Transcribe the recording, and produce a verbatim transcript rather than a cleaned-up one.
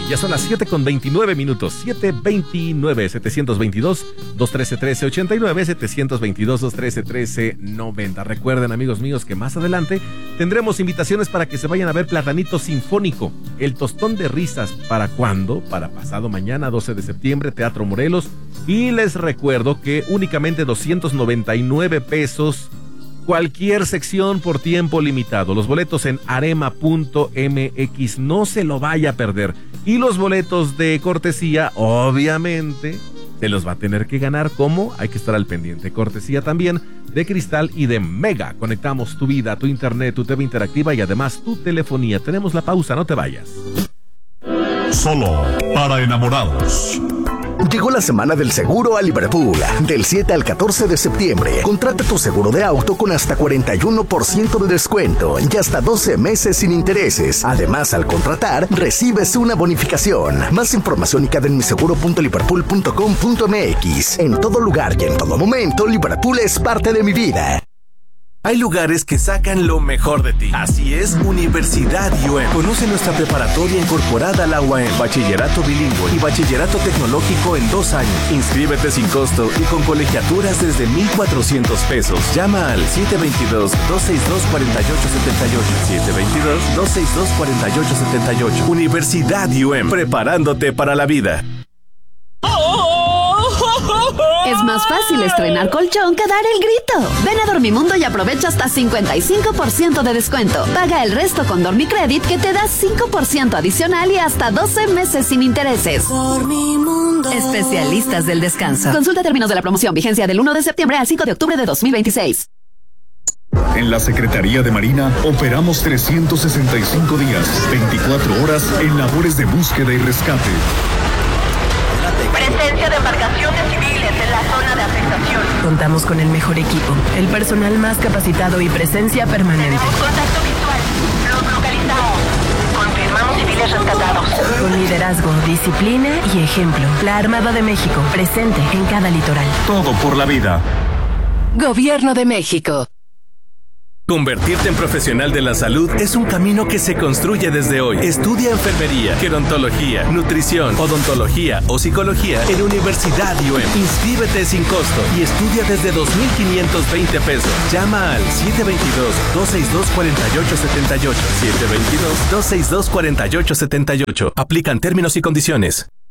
Ya son las siete con veintinueve minutos. siete veintinueve, setecientos veintidós, doscientos trece, trece ochenta y nueve, setecientos veintidós, doscientos trece, trece noventa. Recuerden, amigos míos, que más adelante tendremos invitaciones para que se vayan a ver Platanito Sinfónico. El Tostón de Risas. ¿Para cuándo? Para pasado mañana, doce de septiembre, Teatro Morelos. Y les recuerdo que únicamente doscientos noventa y nueve pesos. Cualquier sección por tiempo limitado. Los boletos en arema punto m x. No se lo vaya a perder. Y los boletos de cortesía, obviamente, se los va a tener que ganar. ¿Cómo? Hay que estar al pendiente. Cortesía también de Cristal y de Mega. Conectamos tu vida, tu internet, tu T V interactiva y además tu telefonía. Tenemos la pausa, no te vayas. Solo para enamorados. Llegó la semana del seguro a Liverpool. Del siete al catorce de septiembre, contrata tu seguro de auto con hasta cuarenta y uno por ciento de descuento y hasta doce meses sin intereses. Además, al contratar, recibes una bonificación. Más información y cadena en mi seguro punto liverpool punto com punto m x. En todo lugar y en todo momento, Liverpool es parte de mi vida. Hay lugares que sacan lo mejor de ti. Así es, Universidad U E M. Conoce nuestra preparatoria incorporada a la U A M, bachillerato bilingüe y bachillerato tecnológico en dos años. Inscríbete sin costo y con colegiaturas desde mil cuatrocientos pesos. Llama al siete veintidós, doscientos sesenta y dos, cuarenta y ocho setenta y ocho. siete veintidós, doscientos sesenta y dos, cuarenta y ocho setenta y ocho. Universidad U E M, preparándote para la vida. Es más fácil estrenar colchón que dar el grito. Ven a Dormimundo y aprovecha hasta cincuenta y cinco por ciento de descuento. Paga el resto con Dormicredit que te da cinco por ciento adicional y hasta doce meses sin intereses. Dormimundo. Especialistas del descanso. Consulta términos de la promoción. Vigencia del uno de septiembre al cinco de octubre de dos mil veintiséis. En la Secretaría de Marina operamos trescientos sesenta y cinco días, veinticuatro horas en labores de búsqueda y rescate. Presencia de embarcaciones civiles en la zona de afectación. Contamos con el mejor equipo, el personal más capacitado y presencia permanente. Tenemos contacto visual. Los localizamos. Confirmamos civiles rescatados. Con liderazgo, disciplina y ejemplo. La Armada de México, presente en cada litoral. Todo por la vida. Gobierno de México. Convertirte en profesional de la salud es un camino que se construye desde hoy. Estudia enfermería, gerontología, nutrición, odontología o psicología en Universidad U E M. Inscríbete sin costo y estudia desde dos mil quinientos veinte pesos. Llama al siete veintidós, doscientos sesenta y dos, cuarenta y ocho setenta y ocho. siete veintidós, doscientos sesenta y dos, cuarenta y ocho setenta y ocho. Aplican términos y condiciones.